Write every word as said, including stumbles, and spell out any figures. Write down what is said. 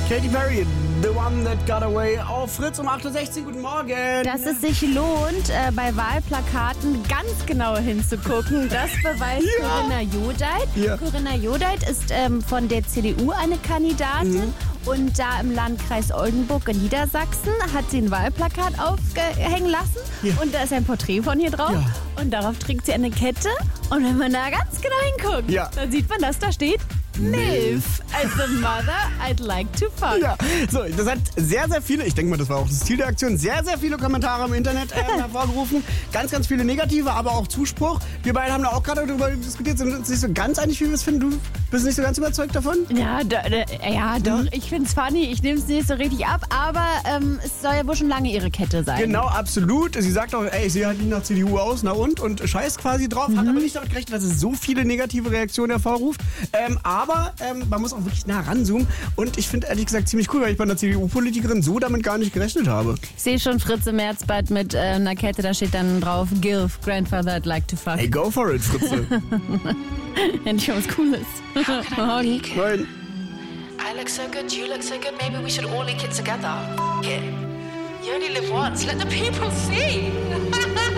Katy Perry, The One That Got Away auf Fritz um acht Uhr sechzehn. Guten Morgen. Dass es sich lohnt, äh, bei Wahlplakaten ganz genau hinzugucken, das beweist Ja. Corinna Jodeit. Ja. Corinna Jodeit ist ähm, von der C D U eine Kandidatin. Mhm. Und da im Landkreis Oldenburg in Niedersachsen hat sie ein Wahlplakat aufhängen lassen. Ja. Und da ist ein Porträt von ihr drauf. Ja. Und darauf trägt sie eine Kette. Und wenn man da ganz genau hinguckt, Ja. dann sieht man, dass da steht MILF. As a mother, I'd like to fuck. Ja, so, das hat sehr, sehr viele, ich denke mal, das war auch das Ziel der Aktion, sehr, sehr viele Kommentare im Internet äh, hervorgerufen. Ganz, ganz viele negative, aber auch Zuspruch. Wir beide haben da auch gerade darüber diskutiert, sind uns nicht so ganz einig, wie wir es finden. Du bist nicht so ganz überzeugt davon? Ja, do, do, ja doch, ich find's funny, ich nehme es nicht so richtig ab, aber ähm, es soll ja wohl schon lange ihre Kette sein. Genau, absolut. Sie sagt auch, ey, ich sehe halt nicht nach C D U aus, na und? Und scheißt quasi drauf. Mhm. Hat aber nicht damit gerechnet, dass es so viele negative Reaktionen hervorruft. Ähm, aber ähm, man muss auch wirklich nah ranzoomen. Und ich finde ehrlich gesagt ziemlich cool, weil ich bei einer C D U-Politikerin so damit gar nicht gerechnet habe. Ich sehe schon Fritz im März bald mit äh, einer Kette, da steht dann drauf, Gilf, Grandfather, I'd like to fuck. Hey, go for it, Fritze. Endlich was Cooles. How can I leak? Moin. I look so good, you look so good, maybe we should all leak it together. F- it. You only live once, let the people see.